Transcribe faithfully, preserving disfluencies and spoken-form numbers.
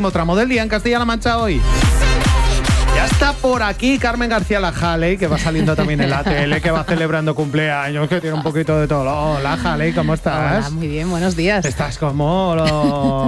último tramo del día en Castilla-La Mancha hoy. Ya está por aquí Carmen García Lajale, que va saliendo también en la tele, que va celebrando cumpleaños, que tiene un poquito de todo. Hola, Jale, ¿cómo estás? Hola, muy bien, buenos días. Estás como... Lo...